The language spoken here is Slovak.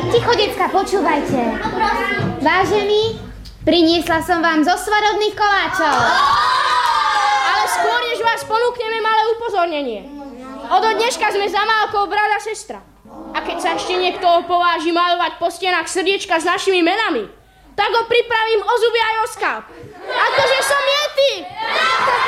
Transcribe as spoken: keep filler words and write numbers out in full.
Ticho, decka, počúvajte. Vážení, priniesla som vám zo svadobných koláčov. Ale skôr, než vás ponúkneme, malé upozornenie. Odo dneška sme za Málkou brat a sestra. A keď sa ešte niekto opováži malovať po stenách srdiečka s našimi menami, tak ho pripravím o zuby aj o skalp. Akože som Yeti!